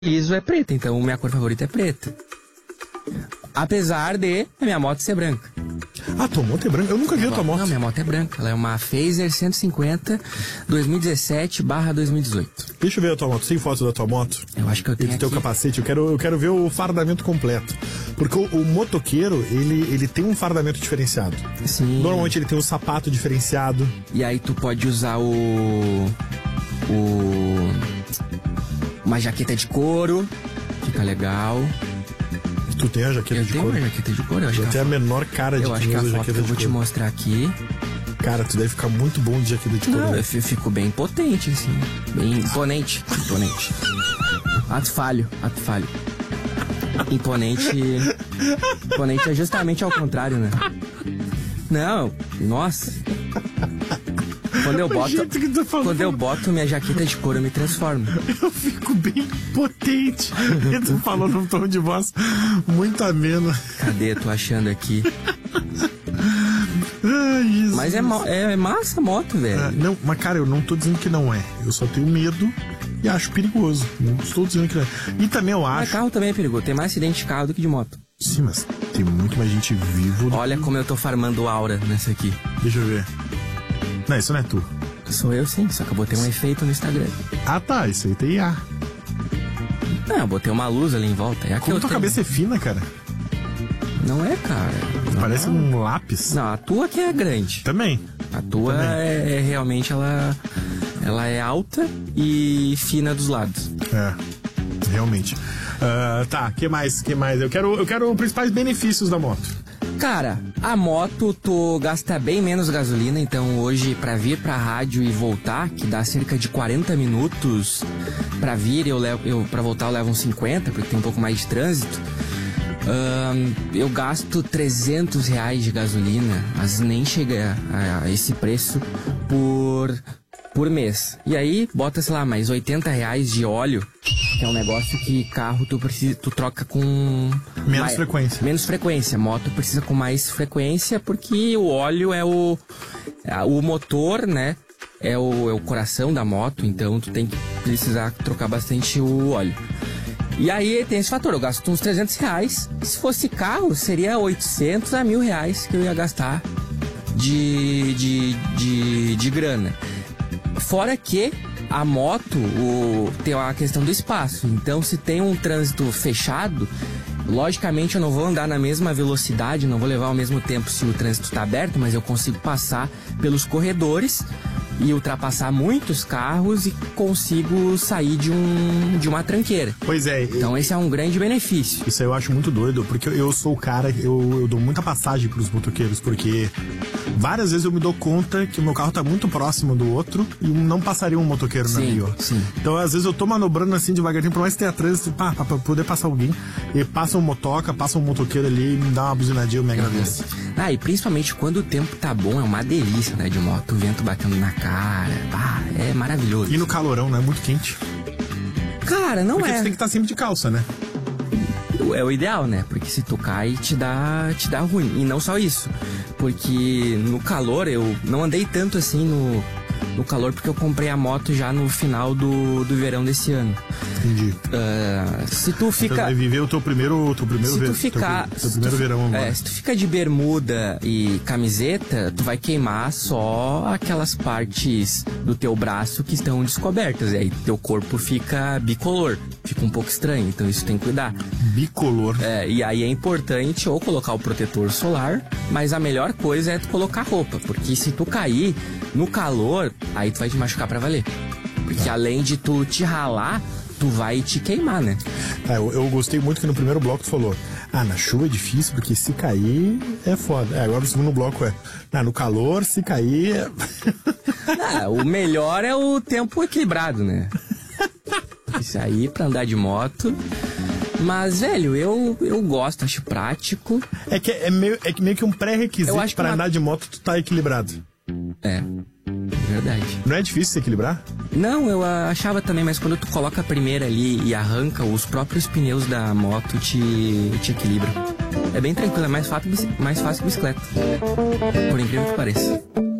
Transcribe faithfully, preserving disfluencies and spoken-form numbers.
ISO é preta, então minha cor favorita é preta. Apesar de a minha moto ser branca. Ah, tua moto é branca? Eu nunca vi a tua moto. Não, minha moto é branca. Ela é uma Phaser cento e cinquenta dois mil e dezessete barra dois mil e dezoito. Deixa eu ver a tua moto. Tem foto da tua moto? Eu acho que eu tenho e do teu aqui. capacete. Eu quero, eu quero ver o fardamento completo. Porque o, o motoqueiro, ele, ele tem um fardamento diferenciado. Sim. Normalmente ele tem um sapato diferenciado. E aí tu pode usar o... o... uma jaqueta de couro. Fica legal. Tu tem a jaqueta eu de tenho couro? uma jaqueta de couro. Eu acho Eu que tenho a a menor cara de eu que acho que a usa foto jaqueta que eu de vou te couro. mostrar aqui... Cara, tu deve ficar muito bom de jaqueta de couro. Não, né? eu fi- fico bem potente, assim. Bem imponente. Imponente. Ato falho, ato falho. Imponente. Imponente é justamente ao contrário, né? Não, nossa. Quando eu boto. jeito que tu falou. Quando eu boto minha jaqueta de couro, eu me transformo. Eu fico bem potente. E tu falou num tom de voz muito ameno. Cadê? Tô achando aqui. Ai, Jesus. Mas é, mo- é massa a moto, velho. Ah, não, mas cara, eu não tô dizendo que não é. Eu só tenho medo e acho perigoso. Não estou dizendo que não é. E também eu Mas acho... carro também é perigoso. Tem mais acidente de carro do que de moto. Sim, mas tem muito mais gente vivo. do- Olha como eu tô farmando aura nessa aqui. Deixa eu ver. Não, isso não é tu. Sou eu sim, só que eu botei um efeito no Instagram. Ah, tá. Isso aí tem I A. Não, eu botei uma luz ali em volta. É a que Como eu tua tenho. cabeça é fina, cara. Não é, cara. Não. Parece um lápis. Não, a tua que é grande. Também. A tua Também. é, é realmente ela, ela é alta e fina dos lados. É, realmente. Ah, tá, que mais? Que mais? Eu quero, eu quero os principais benefícios da moto. Cara, a moto tu gasta bem menos gasolina, então hoje pra vir pra rádio e voltar, que dá cerca de quarenta minutos, pra vir eu levo, eu para voltar eu levo uns cinquenta, porque tem um pouco mais de trânsito. Ahn, eu gasto trezentos reais de gasolina, mas nem chega a, a esse preço por, por mês. E aí, bota, sei lá, mais oitenta reais de óleo, que é um negócio que carro tu, precisa, tu troca com... Menos mais- frequência. Menos frequência. Moto precisa com mais frequência porque o óleo é o... é o motor, né? É o, é o coração da moto, então tu tem que precisar trocar bastante o óleo. E aí tem esse fator, eu gasto uns trezentos reais. Se fosse carro, seria oitocentos a mil reais que eu ia gastar de, de, de, de grana. Fora que a moto o, tem a questão do espaço. Então, se tem um trânsito fechado, logicamente eu não vou andar na mesma velocidade, não vou levar ao mesmo tempo se o trânsito está aberto, mas eu consigo passar pelos corredores e ultrapassar muitos carros e consigo sair de, um, de uma tranqueira. Pois é. Então esse é um grande benefício. Isso aí eu acho muito doido, porque eu- eu sou o cara, eu, eu dou muita passagem pros motoqueiros, porque várias vezes eu me dou conta que o meu carro tá muito próximo do outro e não passaria um motoqueiro na Sim, minha. sim. Então, às vezes eu tô manobrando assim devagarinho, por mais que tenha trânsito, pá, pá, pra poder passar alguém, e passa um motoca, passa um motoqueiro ali e me dá uma buzinadinha, eu me agradeço. Ah, e principalmente quando o tempo tá bom, é uma delícia, né, de moto, o vento batendo na cara, ah, é maravilhoso. E no calorão, não é muito quente. Cara, não Porque é. tu tem que estar sempre de calça, né? É o ideal, né? Porque se tu cai, te dá, te dá ruim. E não só isso. Porque no calor, eu não andei tanto assim no, no calor, porque eu comprei a moto já no final do, do verão desse ano. Entendi. Ah, se tu Então, fica... vai viver o teu primeiro, teu primeiro Se verão. tu ficar, Teu, se teu tu primeiro fi- verão agora. é, se tu fica de bermuda e camiseta, tu vai queimar só aquelas partes do teu braço que estão descobertas. E aí teu corpo fica bicolor, fica um pouco estranho, então isso tem que cuidar. Bicolor. É, e aí é importante ou colocar o protetor solar, mas a melhor coisa é tu colocar roupa, porque se tu cair no calor, aí tu vai te machucar pra valer. Porque além de tu te ralar, tu vai te queimar, né? Tá, eu, eu gostei muito que no primeiro bloco tu falou, ah, na chuva é difícil, porque se cair é foda. É, agora no segundo bloco é, ah, no calor, se cair é... Ah, o melhor é o tempo equilibrado, né? Isso aí pra andar de moto. Mas, velho, eu, eu gosto, acho prático. É que é meio, é que meio que um pré-requisito Eu acho que pra uma- andar de moto tu tá equilibrado. É, verdade. Não é difícil se equilibrar? Não, eu achava também, mas quando tu coloca a primeira ali e arranca, os próprios pneus da moto te, te equilibram. É bem tranquilo, é mais fácil, mais fácil que bicicleta. Por incrível que pareça.